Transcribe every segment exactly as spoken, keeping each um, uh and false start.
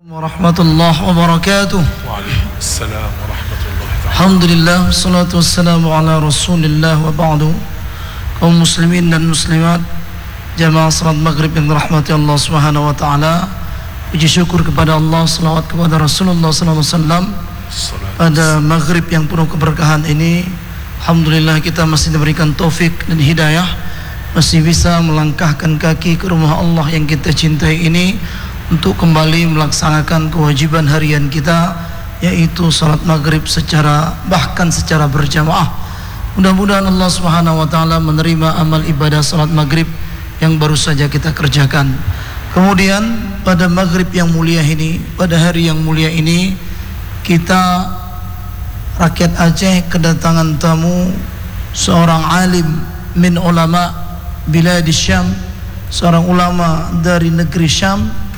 Warahmatullahi wabarakatuh. Waalaikumsalam warahmatullahi taala. Alhamdulillah, wassalatu wassalamu ala rasulillah wa ba'du. Kaum muslimin dan muslimat, jamaah salat maghrib yang dirahmati Allah subhanahu wa ta'ala, puji syukur kepada Allah, salawat kepada Rasulullah sallallahu alaihi wasallam. Pada maghrib yang penuh keberkahan ini, alhamdulillah kita masih diberikan taufik dan hidayah, masih bisa melangkahkan kaki ke rumah Allah yang kita cintai ini untuk kembali melaksanakan kewajiban harian kita, yaitu salat maghrib secara bahkan secara berjamaah. Mudah-mudahan Allah subhanahu wa ta'ala menerima amal ibadah salat maghrib yang baru saja kita kerjakan. Kemudian pada maghrib yang mulia ini, pada hari yang mulia ini, kita rakyat Aceh kedatangan tamu seorang alim min ulama biladi Syam, seorang ulama dari negeri Syam,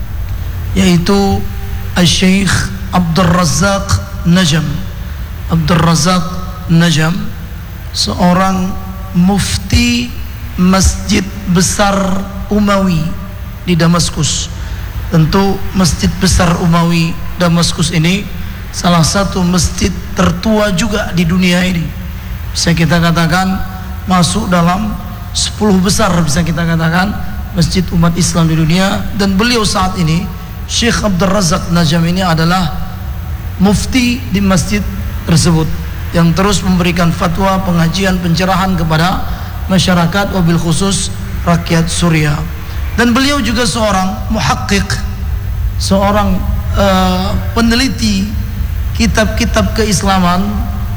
yaitu Al-Syeikh Abdul Razak Najam. Abdul Razak Najam, seorang mufti Masjid Besar Umawi di Damaskus. Tentu Masjid Besar Umawi Damaskus ini salah satu masjid tertua juga di dunia ini. Bisa kita katakan masuk dalam sepuluh besar, bisa kita katakan masjid umat Islam di dunia. Dan beliau saat ini, Syekh Abdul Razak Najam ini adalah mufti di masjid tersebut yang terus memberikan fatwa, pengajian, pencerahan kepada masyarakat, wabil khusus rakyat Suriah. Dan beliau juga seorang muhaqqiq, seorang uh, peneliti kitab-kitab keislaman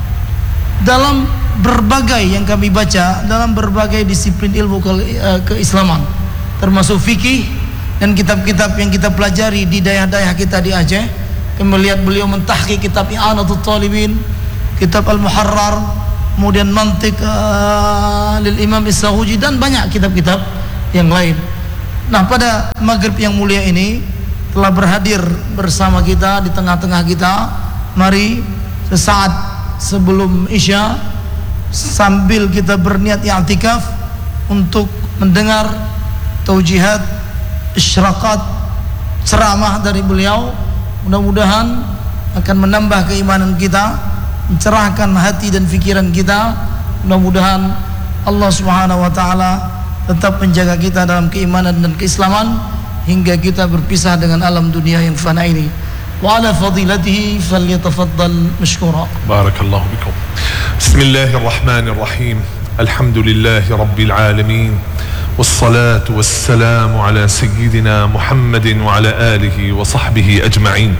dalam berbagai yang kami baca, dalam berbagai disiplin ilmu ke, uh, keislaman, termasuk fikih dan kitab-kitab yang kita pelajari di daerah-daerah kita di Aceh. Kami melihat beliau mentahqiq kitab I'anatul Talibin, kitab Al-Muharrar, kemudian Mantiq uh, lil Imam As-Sahuji, dan banyak kitab-kitab yang lain. Nah, pada maghrib yang mulia ini telah berhadir bersama kita, di tengah-tengah kita. Mari sesaat sebelum Isya, sambil kita berniat i'tikaf untuk mendengar taujihat, isyraqat, ceramah dari beliau. Mudah-mudahan akan menambah keimanan kita, mencerahkan hati dan pikiran kita. Mudah-mudahan Allah subhanahu wa ta'ala tetap menjaga kita dalam keimanan dan keislaman hingga kita berpisah dengan alam dunia yang fana ini. Wa ala fadilatihi falyatafaddal mashkura. Barakallahu bikum. Bismillahirrahmanirrahim. Alhamdulillahi rabbil alamin. والصلاة والسلام على سيدنا محمد وعلى آله وصحبه أجمعين.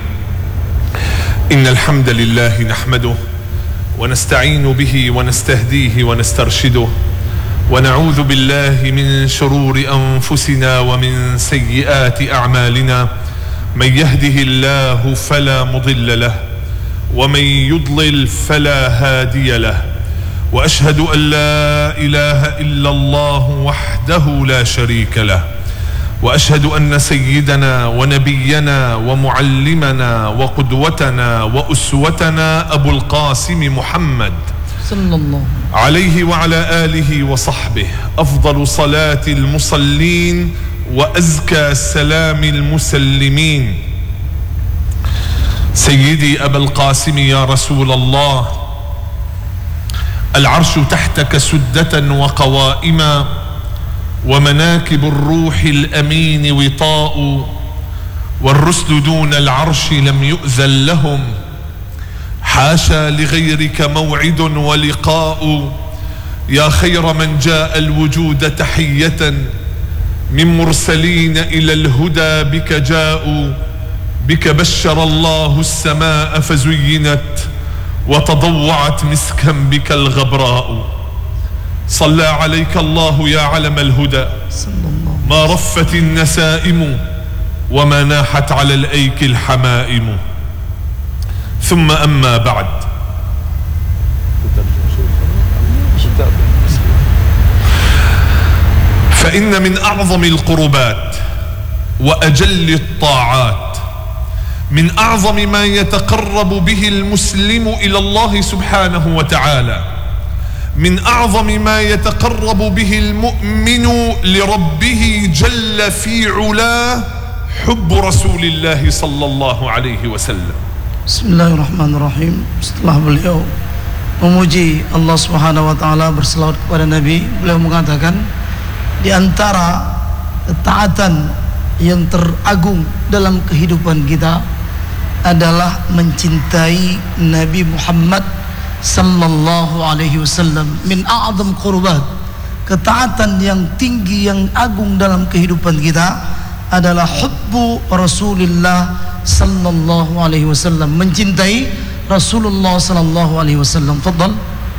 إن الحمد لله نحمده ونستعين به ونستهديه ونسترشده ونعوذ بالله من شرور أنفسنا ومن سيئات أعمالنا. من يهده الله فلا مضل له ومن يضلل فلا هادي له. وأشهد أن لا إله إلا الله وحده لا شريك له. وأشهد أن سيدنا ونبينا ومعلمنا وقدوتنا وأسوتنا أبو القاسم محمد صلى الله عليه وعلى آله وصحبه أفضل صلاة المصلين وأزكى سلام المسلمين. سيدي أبا القاسم يا رسول الله، العرش تحتك سدة وقوائما ومناكب الروح الأمين وطاء، والرسل دون العرش لم يؤذن لهم، حاشا لغيرك موعد ولقاء. يا خير من جاء الوجود تحية من مرسلين إلى الهدى بك جاءوا، بك بشر الله السماء فزينت وتضوعت مسكا بك الغبراء. صلى عليك الله يا علم الهدى، ما رفت النسائم وما ناحت على الأيك الحمائم. ثم أما بعد، فإن من أعظم القربات وأجل الطاعات، من أعظم ما يتقرب به المسلم إلى الله سبحانه وتعالى، من أعظم ما يتقرب به المؤمن لربه جل في علاه حب رسول الله صلى الله عليه وسلم. Bismillahirrahmanirrahim. Setelah beliau memuji Allah Subhanahu wa taala, berselawat kepada Nabi, beliau mengatakan di antara ketaatan yang teragung dalam kehidupan kita adalah mencintai Nabi Muhammad sallallahu alaihi wasallam. Min a'zam qurbat, ketaatan yang tinggi yang agung dalam kehidupan kita adalah hubbu Rasulullah sallallahu alaihi wasallam, mencintai Rasulullah sallallahu alaihi wasallam. Fadhal.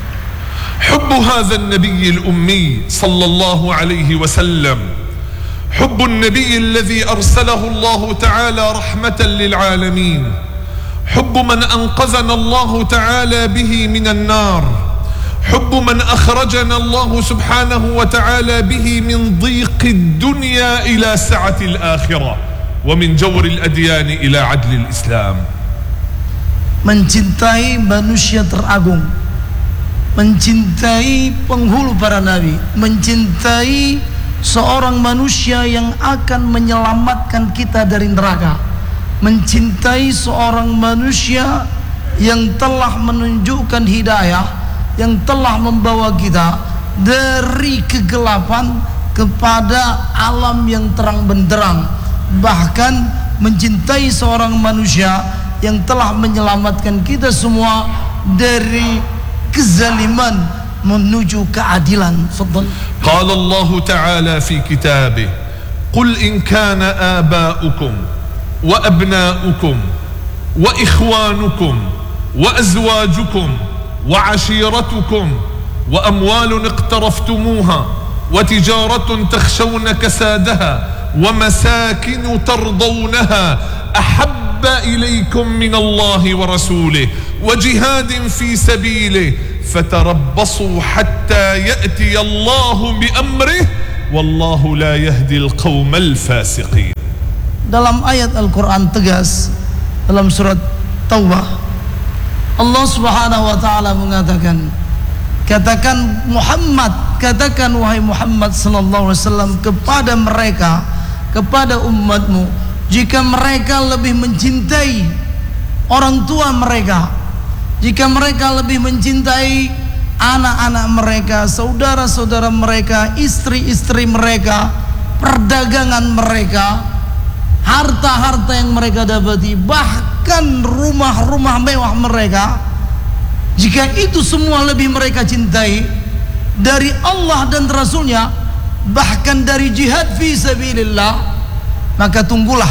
حب هذا النبي الأمي صلى الله عليه وسلم، حب النبي الذي أرسله الله تعالى رحمة للعالمين، حب من أنقذنا الله تعالى به من النار، حب من أخرجنا الله سبحانه وتعالى به من ضيق الدنيا إلى سعة الآخرة، ومن جور الأديان إلى عدل الإسلام. Mencintai manusia teragung, mencintai penghulu para nabi, mencintai seorang manusia yang akan menyelamatkan kita dari neraka, mencintai seorang manusia yang telah menunjukkan hidayah, yang telah membawa kita dari kegelapan kepada alam yang terang benderang, bahkan mencintai seorang manusia yang telah menyelamatkan kita semua dari kezaliman menuju keadilan. Fadhal. قال الله تعالى في كتابه: قل إن كان آباؤكم وأبناؤكم وإخوانكم وأزواجكم وعشيرتكم وأموال اقترفتموها وتجارة تخشون كسادها ومساكن ترضونها أحب إليكم من الله ورسوله وجهاد في سبيله فتربصوا حتى يأتي الله بأمره والله لا يهدي القوم الفاسقين. Dalam ayat Al-Quran tegas dalam surat Taubah, Allah Subhanahu wa taala mengatakan, katakan Muhammad, katakan wahai Muhammad sallallahu alaihi wasallam kepada mereka, kepada umatmu, jika mereka lebih mencintai orang tua mereka, jika mereka lebih mencintai anak-anak mereka, saudara-saudara mereka, istri-istri mereka, perdagangan mereka, harta-harta yang mereka dapati, bahkan rumah-rumah mewah mereka, jika itu semua lebih mereka cintai dari Allah dan Rasulnya, bahkan dari jihad fi sabilillah, maka tunggulah,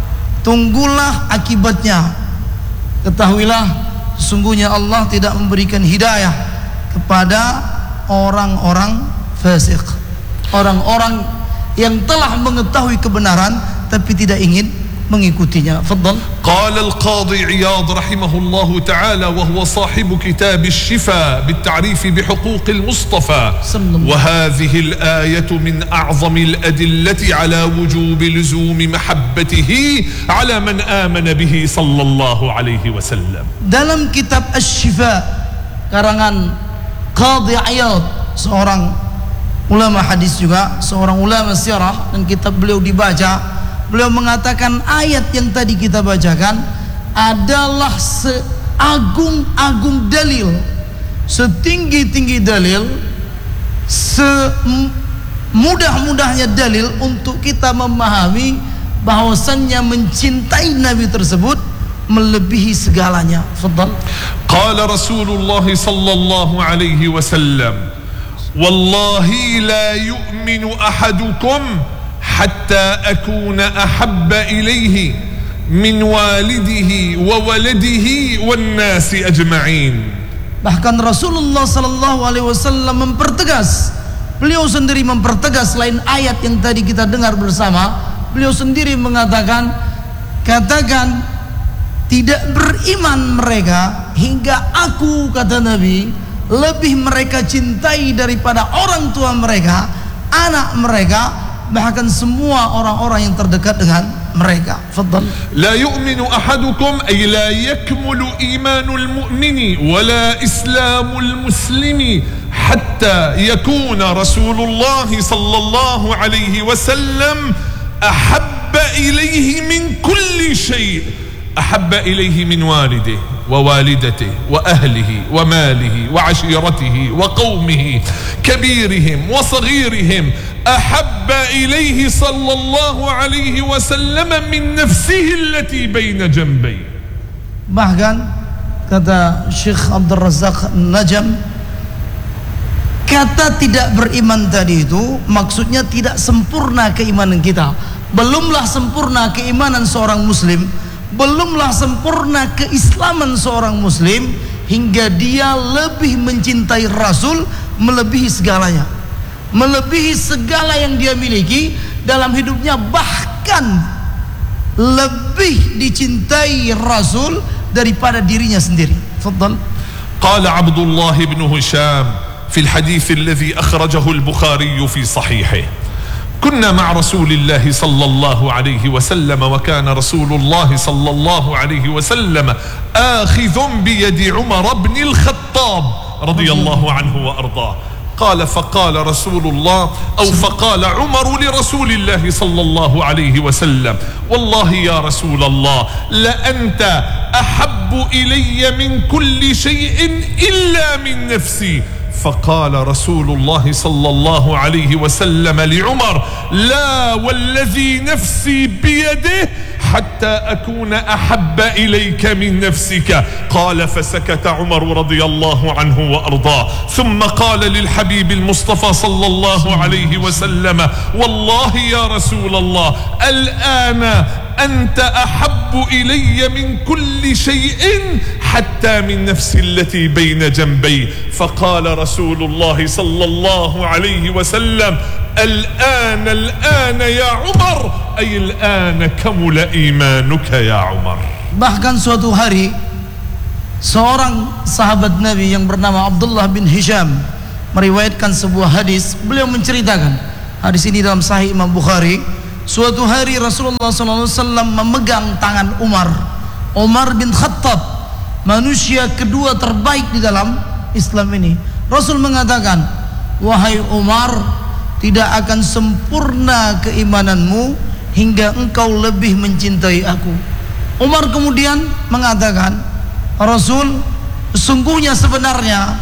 tunggulah akibatnya. Ketahuilah, sesungguhnya Allah tidak memberikan hidayah kepada orang-orang fasik, orang-orang yang telah mengetahui kebenaran tapi tidak ingin mengikutinya. Fadhal. قال القاضي عياض رحمه الله تعالى وهو صاحب كتاب الشفاء بالتعريف بحقوق المصطفى: وهذه الآية من أعظم الأدلة على وجوب لزوم محبته على من آمن به صلى الله عليه وسلم. Dalam kitab Asy-Syifa karangan Qadhi Iyad, seorang ulama hadis juga, seorang ulama sirah, dan kitab beliau dibaca, beliau mengatakan ayat yang tadi kita bacakan adalah seagung-agung dalil, setinggi-tinggi dalil, semudah-mudahnya dalil untuk kita memahami bahwasannya mencintai Nabi tersebut melebihi segalanya. Fadhal. Qala Rasulullah sallallahu alaihi wasallam: wallahi la yu'minu ahadukum hatta akuna ahabba ilaihi min walidihi wa waladihi wan nasi ajma'in. Bahkan Rasulullah sallallahu alaihi wasallam mempertegas, beliau sendiri mempertegas selain ayat yang tadi kita dengar bersama, beliau sendiri mengatakan, katakan tidak beriman mereka hingga aku, kata Nabi, lebih mereka cintai daripada orang tua mereka, anak mereka, bahkan semua orang-orang yang terdekat dengan mereka. Fadhal. La yu'minu ahadukum ay la yakmulu imanul mu'mini wala islamul muslimi hatta yakuna Rasulullah sallallahu alaihi wasallam ahabba أحب إليه من كل شيء، أحب إليه من والده ووالدته وأهله وماله وعشيرته وقومه كبيرهم وصغيرهم، أحب إليه صلى الله عليه وسلم من نفسه التي بين جنبيه. Bahkan kata Syekh Abdul Razak Najam, kata tidak beriman tadi itu maksudnya tidak sempurna keimanan kita. Belumlah sempurna keimanan seorang muslim, belumlah sempurna keislaman seorang muslim hingga dia lebih mencintai Rasul melebihi segalanya, melebihi segala yang dia miliki dalam hidupnya, bahkan lebih dicintai Rasul daripada dirinya sendiri. Fadhal. قال عبد الله بن هشام في الحديث الذي أخرجه البخاري في صحيحه: كنا مع رسول الله صلى الله عليه وسلم، وكان رسول الله صلى الله عليه وسلم آخذ بيد عمر بن الخطاب رضي الله عنه وأرضاه. قال فقال رسول الله أو فقال عمر لرسول الله صلى الله عليه وسلم: والله يا رسول الله لأنت أحب إلي من كل شيء إلا من نفسي. فقال رسول الله صلى الله عليه وسلم لعمر: لا والذي نفسي بيده حتى أكون أحب إليك من نفسك. قال فسكت عمر رضي الله عنه وأرضاه، ثم قال للحبيب المصطفى صلى الله عليه وسلم: والله يا رسول الله الآن أنت أحب إلي من كل شيء حتى من نفسي التي بين جنبي. فقال رسول الله صلى الله عليه وسلم: الآن الآن يا عمر، أي الآن كمل إيمانك يا عمر. Bahkan suatu hari seorang sahabat Nabi yang bernama Abdullah bin Hisham meriwayatkan sebuah hadis. Beliau menceritakan, hadis ini dalam Sahih Imam Bukhari, suatu hari Rasulullah shallallahu alaihi wasallam memegang tangan Umar, Umar bin Khattab, manusia kedua terbaik di dalam Islam ini. Rasul mengatakan, wahai Umar, tidak akan sempurna keimananmu hingga engkau lebih mencintai aku. Umar kemudian mengatakan, Rasul, sesungguhnya sebenarnya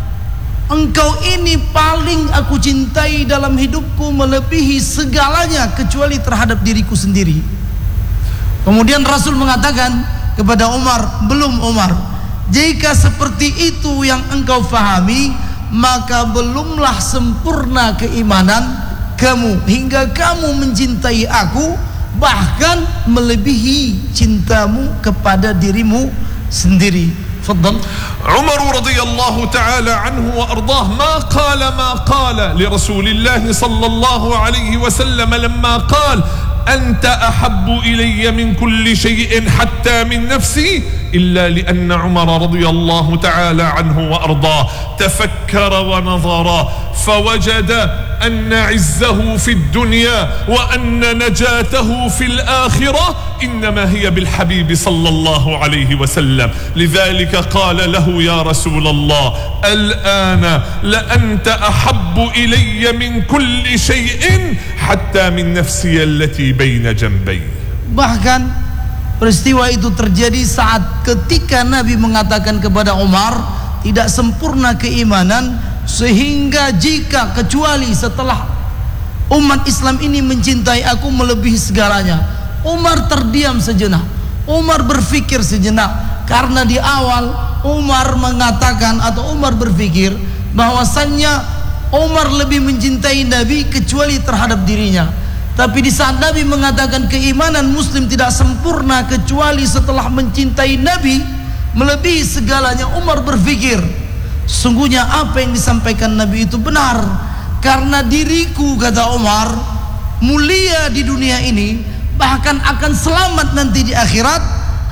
engkau ini paling aku cintai dalam hidupku melebihi segalanya kecuali terhadap diriku sendiri. Kemudian Rasul mengatakan kepada Umar, belum Umar, jika seperti itu yang engkau fahami, maka belumlah sempurna keimanan kamu hingga kamu mencintai aku bahkan melebihi cintamu kepada dirimu sendiri. Fadhal. عمر رضي الله تعالى عنه وأرضاه ما قال ما قال لرسول الله صلى الله عليه وسلم لما قال: أنت أحب إلي من كل شيء حتى من نفسي، إلا لأن عمر رضي الله تعالى عنه وأرضاه تفكر ونظر فوجد أن عزه في الدنيا وأن نجاته في الآخرة إنما هي بالحبيب صلى الله عليه وسلم. لذلك قال له: يا رسول الله الآن لأنت أحب إلي من كل شيء حتى من نفسي التي بين جنبي. Bahkan peristiwa itu terjadi saat ketika Nabi mengatakan kepada Umar, tidak sempurna keimanan sehingga jika kecuali setelah umat Islam ini mencintai aku melebihi segalanya. Umar terdiam sejenak, Umar berpikir sejenak, karena di awal Umar mengatakan atau Umar berpikir bahwasannya Umar lebih mencintai Nabi kecuali terhadap dirinya. Tapi di saat Nabi mengatakan keimanan muslim tidak sempurna kecuali setelah mencintai Nabi melebihi segalanya, Umar berpikir, sungguhnya apa yang disampaikan Nabi itu benar. Karena diriku, kata Umar, mulia di dunia ini, bahkan akan selamat nanti di akhirat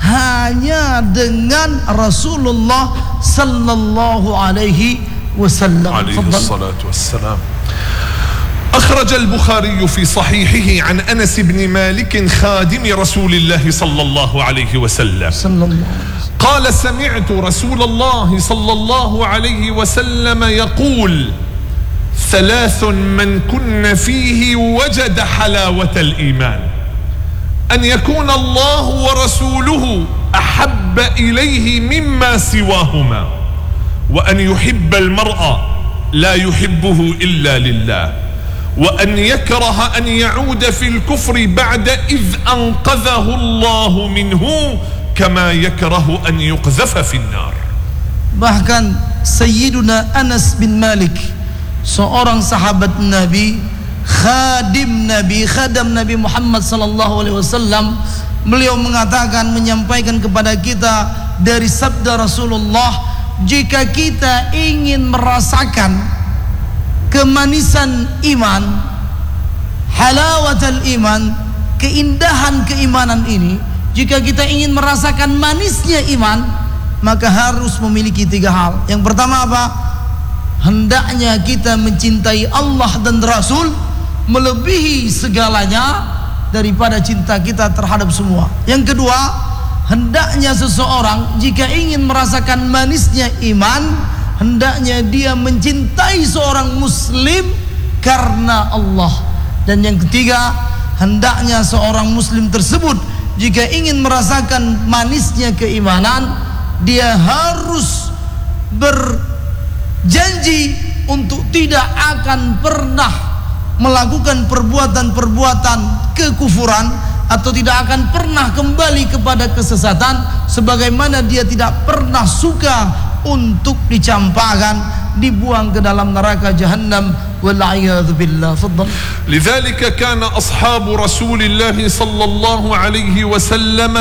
hanya dengan Rasulullah sallallahu alaihi wasallam. عليه الصلاة والسلام. أخرج البخاري في صحيحه عن أنس بن مالك خادم رسول الله صلى الله عليه وسلم قال: سمعت رسول الله صلى الله عليه وسلم يقول: ثلاث من كن فيه وجد حلاوة الإيمان: أن يكون الله ورسوله أحب إليه مما سواهما، وأن يحب المرء لا يحبه إلا لله، وأن يكره أن يعود في الكفر بعد إذ أنقذه الله منه كما يكره أن يقذف في النار. Bahkan Sayyiduna Anas bin Malik, seorang sahabat Nabi, khadim Nabi, khadam Nabi Muhammad sallallahu alaihi wasallam, beliau mengatakan, menyampaikan kepada kita dari sabda Rasulullah, jika kita ingin merasakan kemanisan iman, halawatul iman, keindahan keimanan ini, jika kita ingin merasakan manisnya iman, maka harus memiliki tiga hal. Yang pertama apa? Hendaknya kita mencintai Allah dan Rasul melebihi segalanya daripada cinta kita terhadap semua. Yang kedua, hendaknya seseorang jika ingin merasakan manisnya iman, hendaknya dia mencintai seorang muslim karena Allah. Dan yang ketiga, hendaknya seorang muslim tersebut jika ingin merasakan manisnya keimanan, dia harus berjanji untuk tidak akan pernah melakukan perbuatan-perbuatan kekufuran, atau tidak akan pernah kembali kepada kesesatan, sebagaimana dia tidak pernah suka untuk dicampakkan, dibuang ke dalam neraka jahannam. Wal'iyadzu billah. Fadhal. لذلك كان أصحاب رسول الله صلى الله عليه وسلم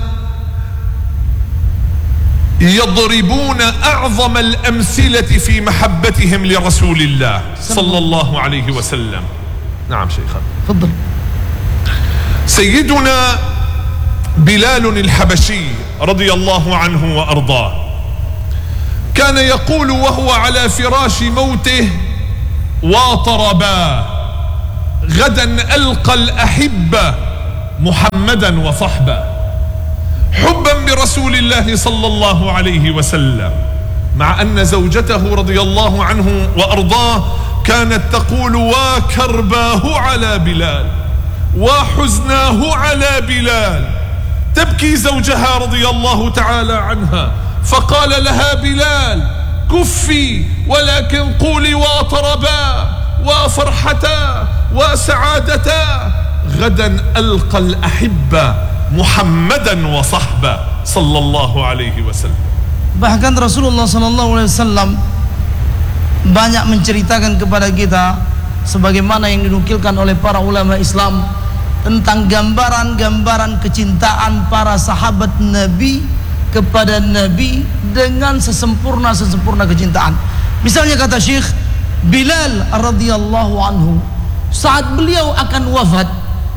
يضربون أعظم الأمثلة في محبتهم لرسول الله صلى الله عليه وسلم. نعم شيخنا. تفضل. سيدنا بلال الحبشي رضي الله عنه وأرضاه كان يقول وهو على فراش موته: واطربا غدا ألقى الأحبة محمدا وصحبه، حبا برسول الله صلى الله عليه وسلم، مع أن زوجته رضي الله عنه وأرضاه كانت تقول: وكرباه على بلال وحزناه على بلال. تبكي زوجها رضي الله تعالى عنها، فقال لها بلال: كفي ولكن قولي وطربا وفرحتا وسعادتا، غدا ألقى الأحبة محمدا وصحبه صلى الله عليه وسلم. Bahkan Rasulullah sallallahu alaihi wasallam banyak menceritakan kepada kita, sebagaimana yang dinukilkan oleh para ulama Islam, tentang gambaran-gambaran kecintaan para sahabat Nabi kepada Nabi dengan sesempurna-sesempurna kecintaan. Misalnya kata Syekh Bilal radhiyallahu anhu, saat beliau akan wafat,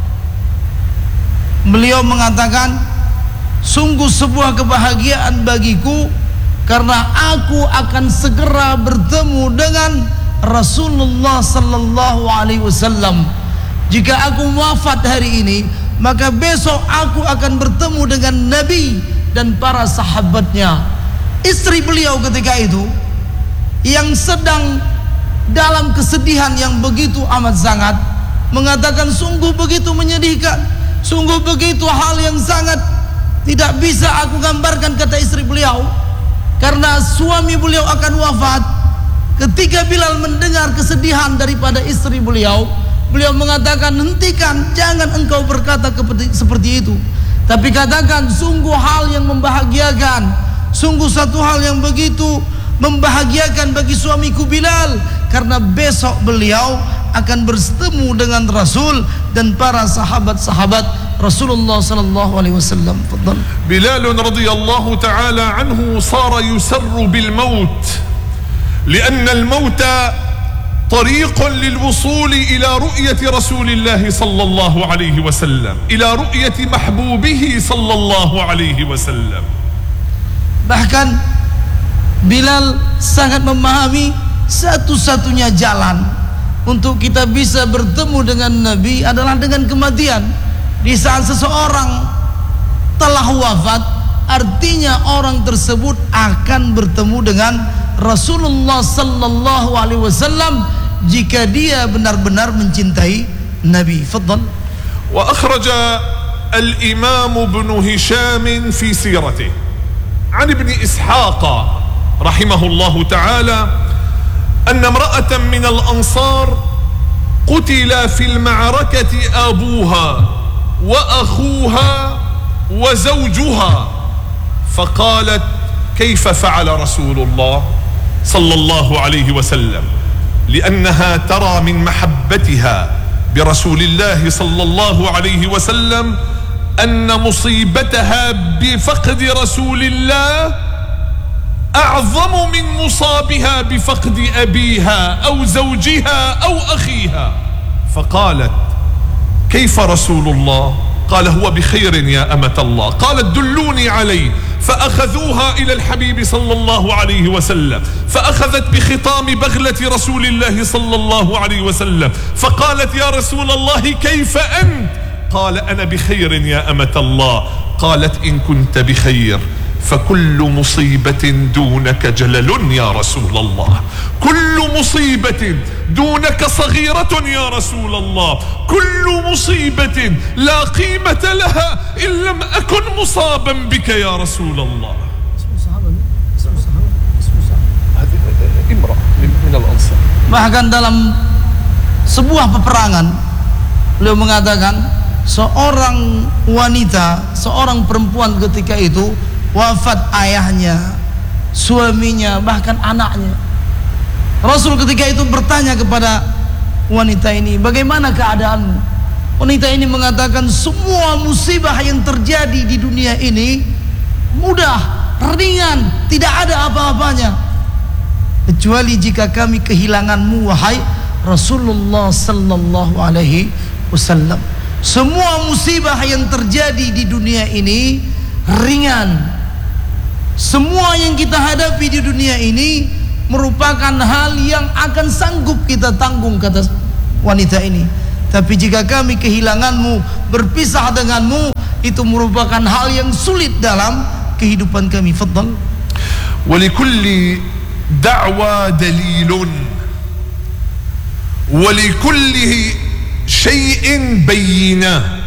beliau mengatakan, sungguh sebuah kebahagiaan bagiku karena aku akan segera bertemu dengan Rasulullah sallallahu alaihi wasallam. Jika aku wafat hari ini, maka besok aku akan bertemu dengan Nabi dan para sahabatnya. Istri beliau ketika itu yang sedang dalam kesedihan yang begitu amat sangat mengatakan, sungguh begitu menyedihkan, sungguh begitu hal yang sangat tidak bisa aku gambarkan, kata istri beliau, karena suami beliau akan wafat. Ketika Bilal mendengar kesedihan daripada istri beliau, beliau mengatakan, hentikan, jangan engkau berkata seperti itu, tapi katakan, sungguh hal yang membahagiakan, sungguh satu hal yang begitu membahagiakan bagi suamiku Bilal, karena besok beliau akan bertemu dengan Rasul dan para sahabat-sahabat Rasulullah sallallahu alaihi wasallam. Fadhal. Bilal radhiyallahu ta'ala anhu صار يسر بالموت لأن الموت طريق للوصول إلى رؤية رسول الله صلى الله عليه وسلم، إلى رؤية محبوبه صلى الله عليه وسلم. Bahkan Bilal sangat memahami satu-satunya jalan untuk kita bisa bertemu dengan Nabi adalah dengan kematian. Di saat seseorang telah wafat, artinya orang tersebut akan bertemu dengan Rasulullah sallallahu alaihi wasallam jika dia benar-benar mencintai Nabi. Fadhal. وأخرج الإمام ابن هشام في سيرته عن ابن إسحاق رحمه الله تعالى أن امرأة من الأنصار قتل في المعركة أبوها وأخوها وزوجها، فقالت: كيف فعل رسول الله صلى الله عليه وسلم؟ لأنها ترى من محبتها برسول الله صلى الله عليه وسلم أن مصيبتها بفقد رسول الله أعظم من مصابها بفقد أبيها أو زوجها أو أخيها، فقالت: كيف رسول الله؟ قال: هو بخير يا أمة الله. قالت: دلوني عليه. فأخذوها إلى الحبيب صلى الله عليه وسلم، فأخذت بخطام بغلة رسول الله صلى الله عليه وسلم، فقالت: يا رسول الله كيف أنت؟ قال: أنا بخير يا أمة الله. قالت: إن كنت بخير فكل مصيبة دونك جلل يا رسول الله، كل مصيبة دونك صغيرة يا رسول الله، كل مصيبة لا قيمة لها إن لم أكن مصابا بك يا رسول الله. هذه امرأة من الأنصار. Bahkan dalam sebuah peperangan beliau mengatakan seorang wanita, seorang perempuan ketika itu wafat ayahnya, suaminya, bahkan anaknya. Rasul ketika itu bertanya kepada wanita ini, bagaimana keadaanmu? Wanita ini mengatakan, semua musibah yang terjadi di dunia ini mudah, ringan, tidak ada apa-apanya, kecuali jika kami kehilanganmu wahai Rasulullah sallallahu alaihi wasallam. Semua musibah yang terjadi di dunia ini ringan. Semua yang kita hadapi di dunia ini merupakan hal yang akan sanggup kita tanggung, kata wanita ini. Tapi jika kami kehilanganmu, berpisah denganmu, itu merupakan hal yang sulit dalam kehidupan kami. Fadhal. Walikulli da'wa dalilun, walikulli syai'in bayyinah.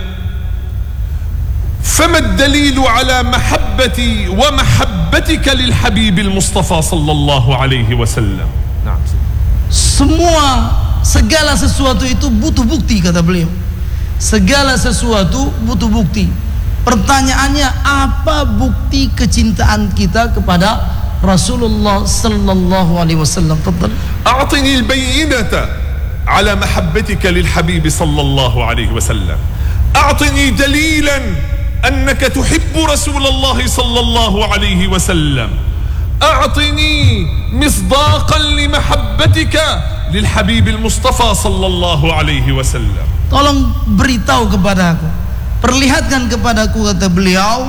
فما الدليل على محبتي ومحبتك للحبيب المصطفى صلى الله عليه وسلم؟ نعم. Semua segala sesuatu itu butuh bukti, kata beliau. Segala sesuatu butuh bukti. Pertanyaannya, apa bukti kecintaan kita kepada Rasulullah sallallahu alaihi wasallam? Fadhal. أعطني البينة على محبتك للحبيب صلى الله عليه وسلم. أعطني دليلا أنك تحب رسول الله صلى الله عليه وسلم. أعطني مصداقا لمحبتك للحبيب المصطفى صلى الله عليه وسلم. Tolong beritahu kepadaku, perlihatkan kepadaku, kata beliau,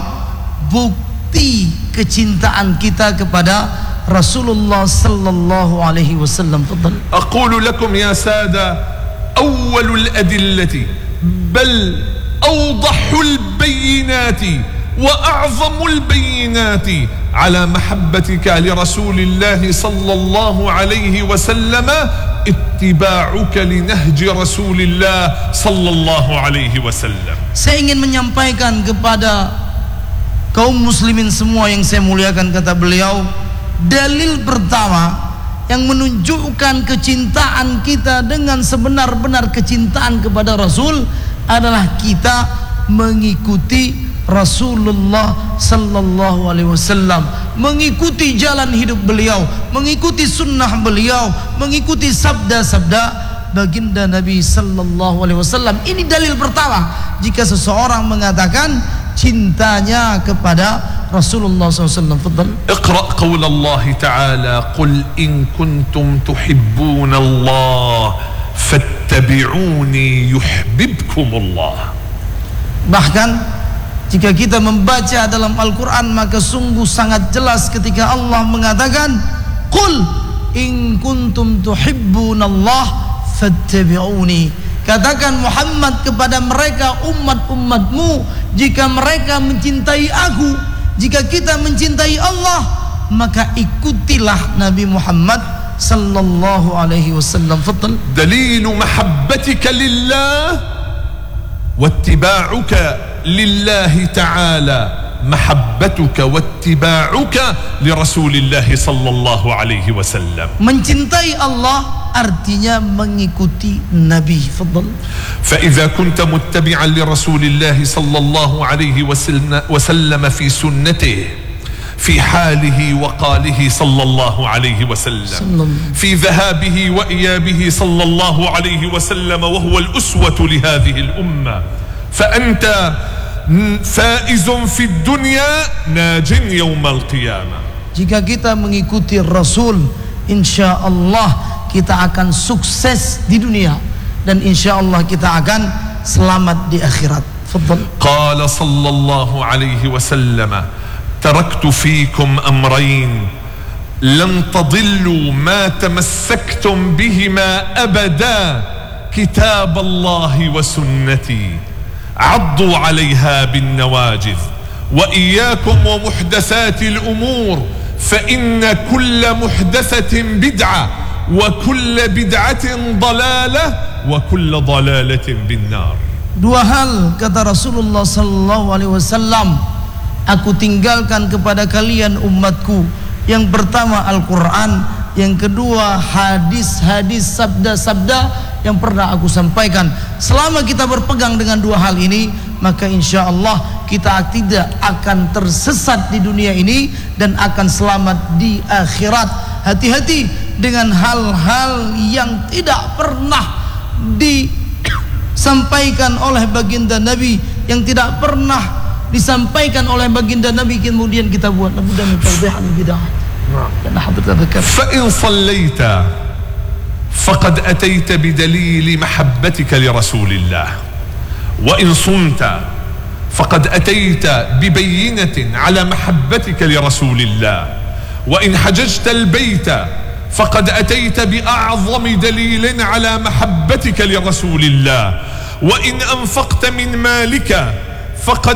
bukti kecintaan kita kepada Rasulullah sallallahu alaihi wasallam. Fadhal. أقول لكم يا سادة أول الأدلة بل أوضح البينات وأعظم البينات على محبتك لرسول الله صلى الله عليه وسلم اتباعك لنهج رسول الله صلى الله عليه وسلم. Saya ingin menyampaikan kepada kaum muslimin semua yang saya muliakan, kata beliau, dalil pertama yang menunjukkan kecintaan kita dengan sebenar-benar kecintaan kepada Rasul adalah kita mengikuti Rasulullah sallallahu alaihi wasallam, mengikuti jalan hidup beliau, mengikuti sunnah beliau, mengikuti sabda-sabda baginda Nabi sallallahu alaihi wasallam. Ini dalil pertama jika seseorang mengatakan cintanya kepada Rasulullah sallallahu alaihi wasallam. Fadhal. اقرأ قول الله تعالى قل إن كنتم تحبون الله فاتبعوني يحببكم الله. Bahkan jika kita membaca dalam Al-Quran, maka sungguh sangat jelas ketika Allah mengatakan, Qul in kuntum tuhibbunallah fattabi'uni. Katakan Muhammad kepada mereka umat-umatmu, jika mereka mencintai aku, jika kita mencintai Allah, maka ikutilah Nabi Muhammad sallallahu alaihi wasallam. Fadhal. دليل محبتك لله واتباعك لله تعالى محبتك واتباعك لرسول الله صلى الله عليه وسلم. Mencintai Allah artinya mengikuti Nabi. Fadhal. فإذا كنت متبعا لرسول الله صلى الله عليه وسلم في سنته في حاله وقاله صلى الله عليه وسلم في ذهابه وإيابه صلى الله عليه وسلم وهو الأسوة لهذه الأمة فأنت فائز في الدنيا ناج يوم القيامة. Jika kita mengikuti Rasul, insya Allah kita akan sukses di dunia dan insya Allah kita akan selamat di akhirat. Fadhal. Qala sallallahu alaihi wasallam, taraktu fikum amrayn lan tadillu ma tamassaktum bihima abada, kitab Allah wa sunnati عضوا عليها بالنواجذ وإياكم ومحدثات الأمور فإن كل محدثة بدعة وكل بدعة ضلالة وكل ضلالة بالنار. Dua hal kata Rasulullah sallallahu alaihi wasallam aku tinggalkan kepada kalian umatku. Yang pertama Al-Quran, yang kedua hadis-hadis sabda-sabda yang pernah aku sampaikan. Selama kita berpegang dengan dua hal ini, maka insya Allah kita tidak akan tersesat di dunia ini dan akan selamat di akhirat. Hati-hati dengan hal-hal yang tidak pernah disampaikan oleh baginda Nabi, yang tidak pernah disampaikan oleh baginda Nabi kemudian kita buat. Mudah-mudahan taubihan bid'ah. Dan hadrat فإن صليت فقد أتيت بدليل محبتك لرسول الله وإن صمت فقد أتيت ببينة على محبتك لرسول الله وإن حججت البيت فقد أتيت بأعظم دليل على محبتك لرسول الله وإن أنفقت من مالك فقد